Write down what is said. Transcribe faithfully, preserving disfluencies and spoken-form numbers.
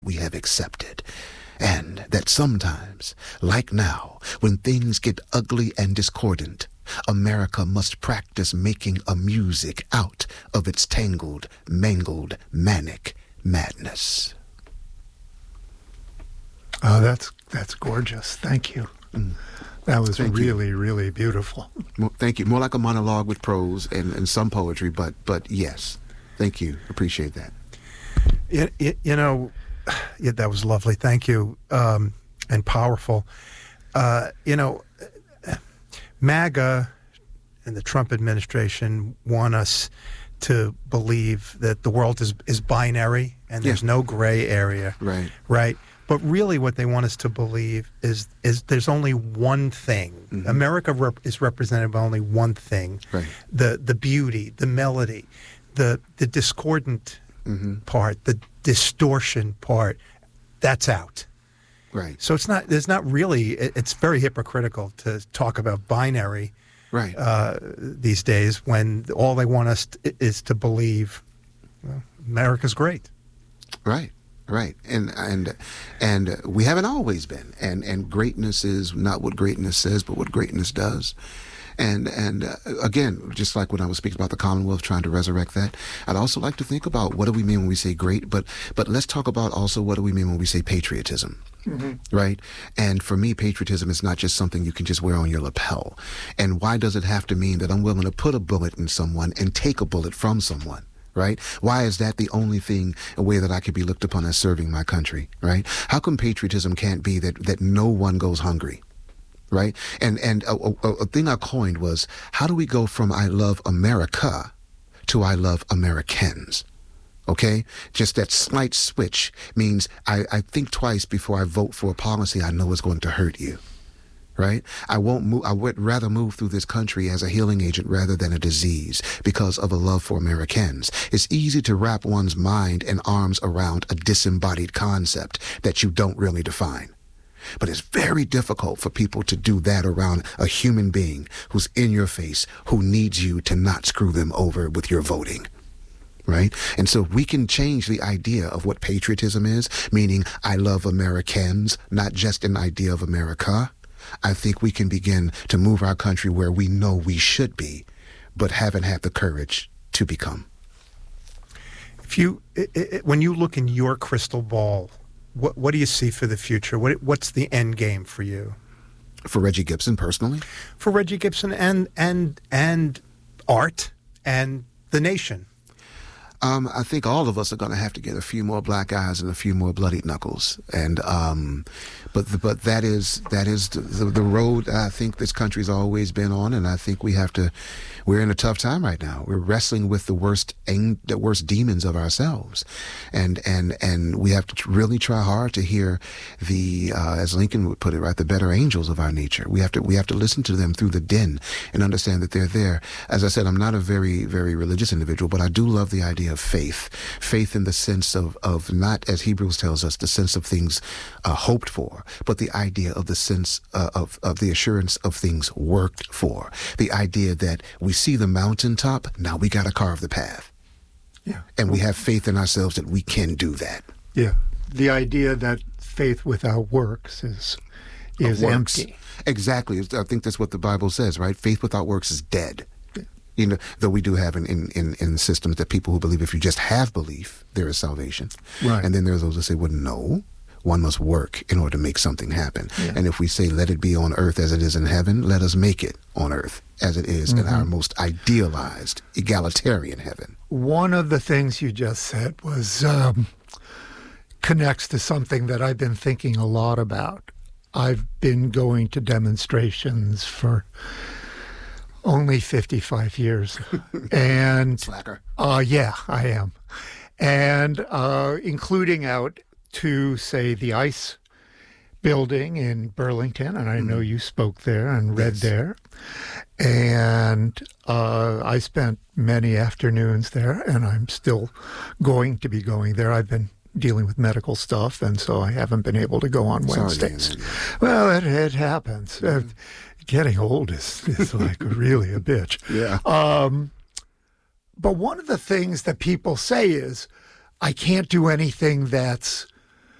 we have accepted. And that sometimes, like now, when things get ugly and discordant, America must practice making a music out of its tangled, mangled, manic madness. Oh, that's that's gorgeous. Thank you. Mm. That was Thank really, you. really beautiful. Well, thank you. More like a monologue with prose and, and some poetry, but but yes. Thank you. Appreciate that. It, it, you know, yeah, that was lovely. Thank you. Um, and powerful. Uh, you know, MAGA and the Trump administration want us to believe that the world is, is binary and there's yeah. no gray area. Right. Right. But really what they want us to believe is is there's only one thing. Mm-hmm. America rep- is represented by only one thing. Right. The the beauty, the melody, the the discordant mm-hmm. part, the distortion part, that's out. Right. So it's not there's not really it, it's very hypocritical to talk about binary right. uh, these days when all they want us to, is to believe well, America's great. Right. Right, and and and we haven't always been, and and greatness is not what greatness says, but what greatness does, and and uh, again, just like when I was speaking about the Commonwealth, trying to resurrect that, I'd also like to think about what do we mean when we say great, but but let's talk about also what do we mean when we say patriotism, mm-hmm. right? And for me, patriotism is not just something you can just wear on your lapel, and why does it have to mean that I'm willing to put a bullet in someone and take a bullet from someone? Right? Why is that the only thing, a way that I could be looked upon as serving my country? Right? How come patriotism can't be that, that no one goes hungry? Right? And and a, a, a thing I coined was, how do we go from I love America to I love Americans? Okay? Just that slight switch means I, I think twice before I vote for a policy I know is going to hurt you. Right? I won't move. I would rather move through this country as a healing agent rather than a disease because of a love for Americans. It's easy to wrap one's mind and arms around a disembodied concept that you don't really define. But it's very difficult for people to do that around a human being who's in your face, who needs you to not screw them over with your voting. Right? And so we can change the idea of what patriotism is, meaning I love Americans, not just an idea of America. I think we can begin to move our country where we know we should be, but haven't had the courage to become. If you, it, it, when you look in your crystal ball, what what do you see for the future? What what's the end game for you? For Reggie Gibson personally? For Reggie Gibson and and and art and the nation. Um, I think all of us are going to have to get a few more black eyes and a few more bloody knuckles, and um, but the, but that is that is the, the, the road I think this country's always been on, and I think we have to. We're in a tough time right now. We're wrestling with the worst the worst demons of ourselves, and and and we have to really try hard to hear the uh, as Lincoln would put it, right, the better angels of our nature. We have to we have to listen to them through the din and understand that they're there. As I said, I'm not a very very religious individual, but I do love the idea of faith, faith in the sense of, of not, as Hebrews tells us, the sense of things uh, hoped for, but the idea of the sense uh, of, of the assurance of things worked for, the idea that we see the mountaintop, now we got to carve the path. Yeah. And we have faith in ourselves that we can do that. Yeah. The idea that faith without works is, is empty. Exactly. I think that's what the Bible says, right? Faith without works is dead. You know, though we do have in, in, in systems that people who believe if you just have belief, there is salvation. Right. And then there's those that say, well, no, one must work in order to make something happen. Yeah. And if we say, let it be on earth as it is in heaven, let us make it on earth as it is mm-hmm. in our most idealized, egalitarian heaven. One of the things you just said was um, connects to something that I've been thinking a lot about. I've been going to demonstrations for only fifty-five years. And slacker. Uh, yeah, I am. And uh, including out to, say, the ICE building in Burlington, and I mm. know you spoke there and read yes. there. And uh, I spent many afternoons there, and I'm still going to be going there. I've been dealing with medical stuff, and so I haven't been able to go on Wednesdays. Sorry, well, it, it happens. Mm. Uh, Getting old is, is like really a bitch. Yeah. Um, but one of the things that people say is, I can't do anything that's